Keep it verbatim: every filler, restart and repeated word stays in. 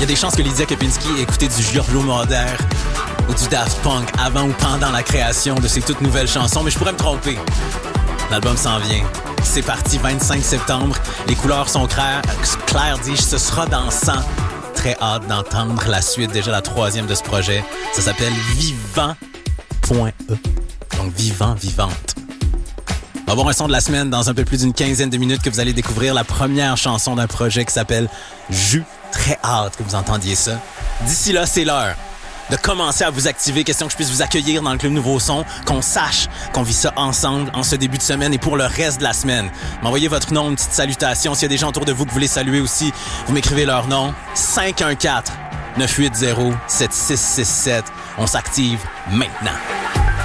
y a des chances que Lydia Kepinski ait écouté du Giorgio Moroder ou du Daft Punk avant ou pendant la création de ses toutes nouvelles chansons, mais je pourrais me tromper. L'album s'en vient. C'est parti, vingt-cinq septembre. Les couleurs sont claires. Claire dit, ce sera dansant. Très hâte d'entendre la suite, déjà la troisième de ce projet. Ça s'appelle Vivant point E. Donc Vivant, Vivante. On va avoir un son de la semaine dans un peu plus d'une quinzaine de minutes que vous allez découvrir la première chanson d'un projet qui s'appelle Jus. Très hâte que vous entendiez ça. D'ici là, c'est l'heure de commencer à vous activer. Question que je puisse vous accueillir dans le Club Nouveau Son, qu'on sache qu'on vit ça ensemble en ce début de semaine et pour le reste de la semaine. M'envoyez votre nom, une petite salutation. S'il y a des gens autour de vous que vous voulez saluer aussi, vous m'écrivez leur nom. cinq un quatre, neuf huit zéro, sept six six sept. On s'active maintenant.